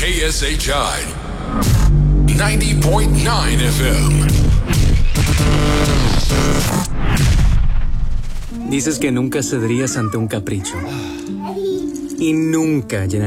KSHI 90.9 FM. Dices que nunca cederías ante un capricho. Y nunca